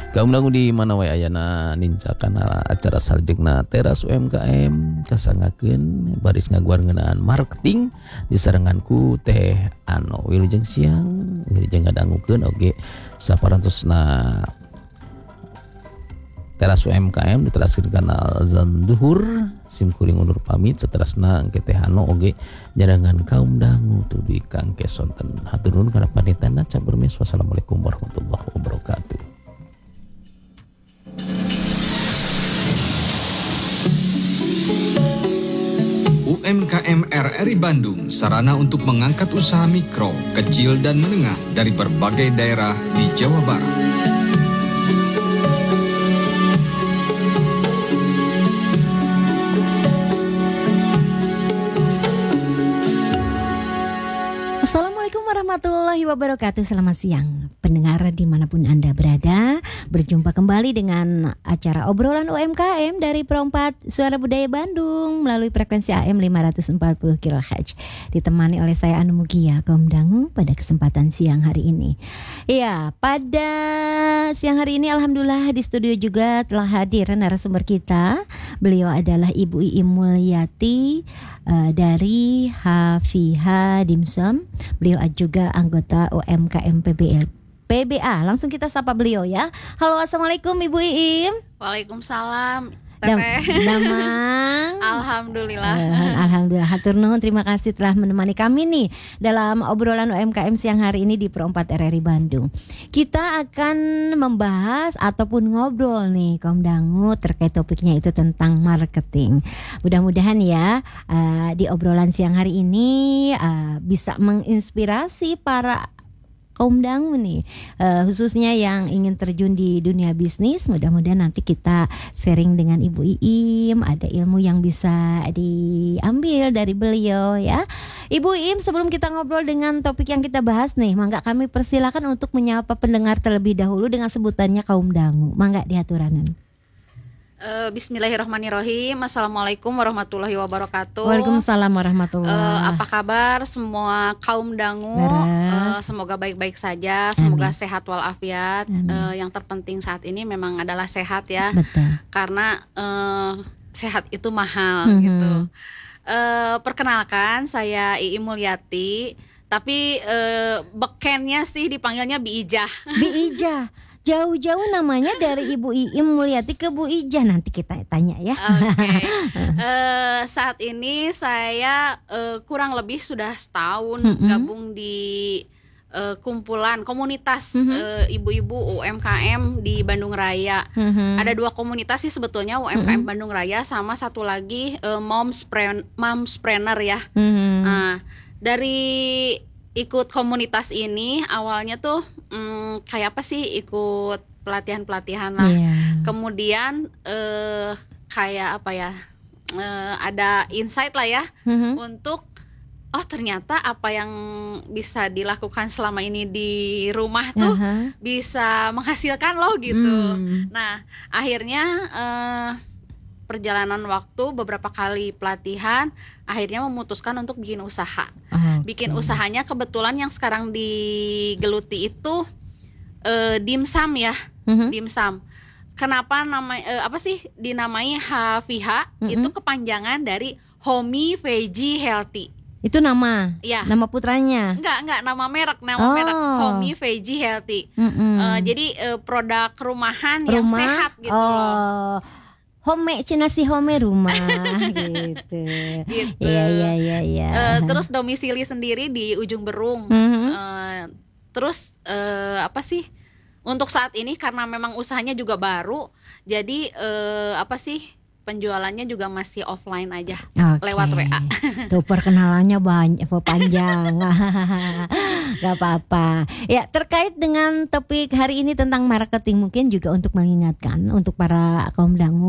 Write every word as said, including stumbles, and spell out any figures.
Kaum dangu di mana wae ayana nincakan acara saljengna teras U M K M kasangakeun baris ngaguar ngeunaan marketing disarenganku Teh Ano Wilujeng Siang wilujeng ngadangukeun oge saparantosna teras U M K M diteraskeun kanal Zam Duhur sim kuring undur pamit saterasna engke Teh Ano oge nyarangan kaum dangu tu di kangke sonten hatur nuhun kana panitanna ca bermis. Wassalamualaikum warahmatullahi wabarakatuh. U M K M R R I Bandung, sarana untuk mengangkat usaha mikro, kecil, dan menengah dari berbagai daerah di Jawa Barat. Assalamualaikum warahmatullahi wabarakatuh. Selamat siang pendengar dimanapun Anda berada. Berjumpa kembali dengan acara obrolan U M K M dari Perompat Suara Budaya Bandung melalui frekuensi A M lima ratus empat puluh kilohertz. Ditemani oleh saya Anu Mugia, kaum dangu pada kesempatan siang hari ini. Iya, pada siang hari ini alhamdulillah di studio juga telah hadir narasumber kita. Beliau adalah Ibu Iim Mulyati uh, dari Hafiha Dimsum. Beliau juga anggota U M K M P B L P B A. Langsung kita sapa beliau ya. Halo, assalamualaikum Ibu Iim. Waalaikumsalam. Dam- Damang. Alhamdulillah. Uh, Alhamdulillah. Hatur nuhun, terima kasih telah menemani kami nih dalam obrolan U M K M siang hari ini di Perompat R R I Bandung. Kita akan membahas ataupun ngobrol nih kaum dangu terkait topiknya itu tentang marketing. Mudah-mudahan ya uh, di obrolan siang hari ini uh, bisa menginspirasi para kaum dangu nih, uh, khususnya yang ingin terjun di dunia bisnis. Mudah-mudahan nanti kita sharing dengan Ibu Iim, ada ilmu yang bisa diambil dari beliau ya. Ibu Iim, sebelum kita ngobrol dengan topik yang kita bahas nih, mangga kami persilakan untuk menyapa pendengar terlebih dahulu dengan sebutannya kaum dangu. Mangga diaturanan. Uh, Bismillahirrahmanirrahim. Assalamualaikum warahmatullahi wabarakatuh. Waalaikumsalam warahmatullahi. Uh, apa kabar semua kaum dangu? Uh, semoga baik-baik saja. Semoga Amin. Sehat walafiat. Uh, yang terpenting saat ini memang adalah sehat ya. Betul. Karena uh, sehat itu mahal mm-hmm. gitu. Uh, perkenalkan, saya Iim Mulyati. Tapi uh, bekennya sih dipanggilnya Bi Ijah. Bi Ijah. Jauh-jauh namanya dari Ibu Iim Mulyati ke Bu Ijah, nanti kita tanya ya. Oke. Okay. uh, saat ini saya uh, kurang lebih sudah setahun mm-hmm. gabung di uh, kumpulan komunitas mm-hmm. uh, ibu-ibu U M K M di Bandung Raya. Mm-hmm. Ada dua komunitas sih sebetulnya, U M K M mm-hmm. Bandung Raya sama satu lagi uh, Momspreneur Momspreneur ya. Mm-hmm. Nah, dari ikut komunitas ini awalnya tuh hmm, kayak apa sih, ikut pelatihan-pelatihan lah. Yeah. Kemudian eh, kayak apa ya, eh, ada insight lah ya mm-hmm. untuk oh ternyata apa yang bisa dilakukan selama ini di rumah tuh uh-huh. bisa menghasilkan loh gitu. Mm. Nah akhirnya eh, perjalanan waktu beberapa kali pelatihan, akhirnya memutuskan untuk bikin usaha. Okay. Bikin usahanya kebetulan yang sekarang digeluti itu uh, dimsum ya, mm-hmm. dimsum. Kenapa nama uh, apa sih dinamai Hafiha? Mm-hmm. Itu kepanjangan dari Homey Veggie Healthy. Itu nama, ya. Nama putranya? Enggak, enggak, nama merek, nama oh. merek Homey Veggie Healthy. Mm-hmm. Uh, jadi uh, produk rumahan Rumah? yang sehat gitu oh. loh. Home, cina si home rumah gitu. Gitu. Iya iya iya iya. Uh, terus domisili sendiri di Ujung Berung. Mm-hmm. Uh, terus uh, apa sih? Untuk saat ini karena memang usahanya juga baru, jadi uh, apa sih? Penjualannya juga masih offline aja, okay. lewat W A. Tuh perkenalannya banyak, panjang. Gak apa-apa. Ya, terkait dengan topik hari ini tentang marketing, mungkin juga untuk mengingatkan untuk para kaum dangu